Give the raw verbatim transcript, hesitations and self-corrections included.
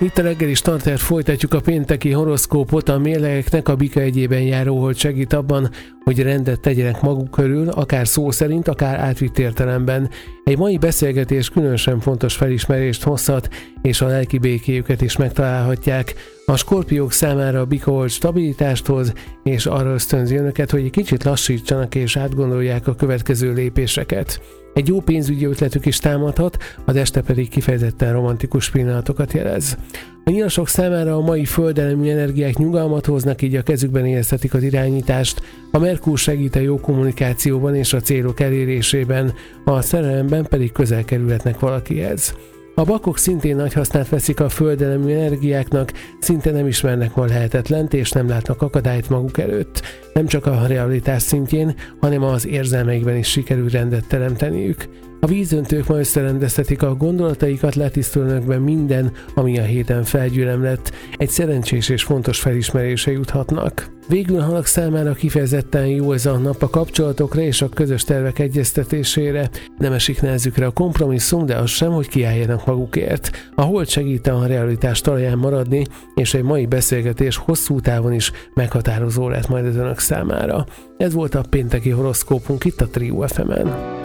Itt a reggeli startert folytatjuk a pénteki horoszkópot. A mérlegeknek a Bika egyében járó hold segít abban, hogy rendet tegyenek maguk körül, akár szó szerint, akár átvitt értelemben. Egy mai beszélgetés különösen fontos felismerést hozhat, és a lelki békéjüket is megtalálhatják. A skorpiók számára a Bika hold stabilitást hoz, és arra ösztönzi önöket, hogy egy kicsit lassítsanak és átgondolják a következő lépéseket. Egy jó pénzügyi ötletük is támadhat, az este pedig kifejezetten romantikus pillanatokat jelez. A nyilasok számára a mai földelemű energiák nyugalmat hoznak, így a kezükben érezhetik az irányítást. A Merkur segít a jó kommunikációban és a célok elérésében, a szerelemben pedig közel kerülhetnek valakihez. A bakok szintén nagy hasznát veszik a földelemű energiáknak, szinte nem ismernek ma lehetetlent és nem látnak akadályt maguk előtt. Nem csak a realitás szintjén, hanem az érzelmeikben is sikerül rendet teremteniük. A vízöntők ma összerendeztetik a gondolataikat, letisztul önökben minden, ami a héten felgyülemlett. Egy szerencsés és fontos felismerése juthatnak. Végül a halak számára kifejezetten jó ez a nap a kapcsolatokra és a közös tervek egyeztetésére. Nem esik nehezükre a kompromisszum, de az sem, hogy kiálljanak magukért. A hold segít a realitás talaján maradni, és egy mai beszélgetés hosszú távon is meghatározó lett majd az önök számára. Ez volt a pénteki horoszkópunk itt a Trio ef emen.